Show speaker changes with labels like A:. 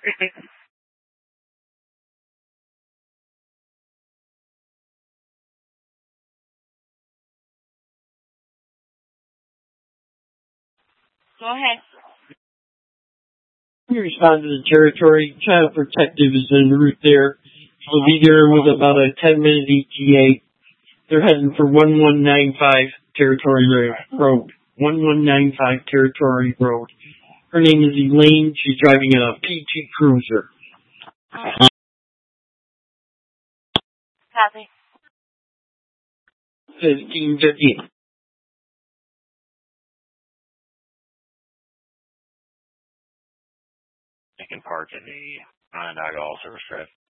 A: Go ahead.
B: We respond to the territory. Child Protective is en route there. We'll be there with about a 10-minute ETA. They're heading for 1195 Territory Road. 1195 Territory Road. Her name is Elaine. She's driving a PT Cruiser.
A: Copy.
B: 1550.
C: They can park in the Onondaga All Service Drive.